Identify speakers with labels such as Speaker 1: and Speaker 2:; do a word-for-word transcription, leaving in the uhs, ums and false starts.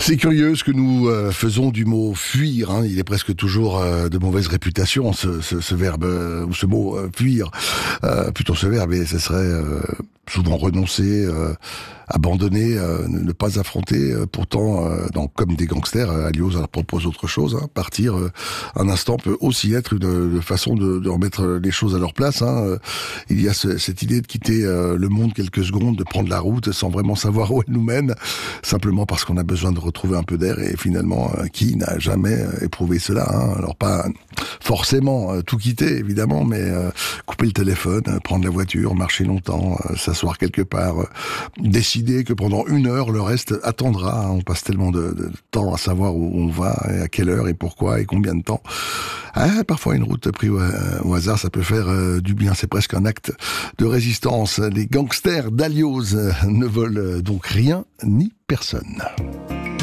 Speaker 1: C'est curieux ce que nous euh, faisons du mot fuir. Hein. Il est presque toujours euh, de mauvaise réputation, ce, ce, ce verbe euh, ou ce mot euh, fuir. Euh, plutôt ce verbe, et ce serait euh, souvent renoncer, euh, abandonner, euh, ne pas affronter. Euh, pourtant, euh, donc, comme des gangsters, euh, Alios leur propose autre chose. Hein. Partir euh, un instant peut aussi être une, une façon de, de remettre les choses à leur place. Hein. Euh, il y a ce, cette idée de quitter euh, le monde quelques secondes, de prendre la route sans vraiment savoir où elle nous mène, simplement parce qu'on a besoin de retrouver un peu d'air. Et finalement, euh, qui n'a jamais éprouvé cela, hein. Alors pas forcément euh, tout quitter, évidemment, mais euh, couper le téléphone, euh, prendre la voiture, marcher longtemps, euh, s'asseoir quelque part, euh, décider que pendant une heure, le reste attendra. Hein. On passe tellement de, de temps à savoir où on va, et à quelle heure, et pourquoi, et combien de temps. Ah, parfois, une route prise au, au hasard, ça peut faire euh, du bien. C'est presque un acte de résistance. Les gangsters d'Alios euh, ne veulent donc rien ni personne.